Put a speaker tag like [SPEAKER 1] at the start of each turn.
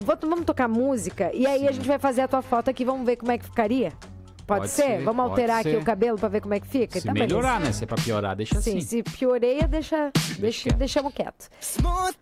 [SPEAKER 1] Vamos tocar música e aí a gente vai fazer a tua foto aqui, vamos ver como é que ficaria? Pode ser? Vamos alterar aqui o cabelo pra ver como é que fica?
[SPEAKER 2] Se melhorar, né? Se é pra piorar, deixa assim.
[SPEAKER 1] Sim, se pioreia, deixamos quieto.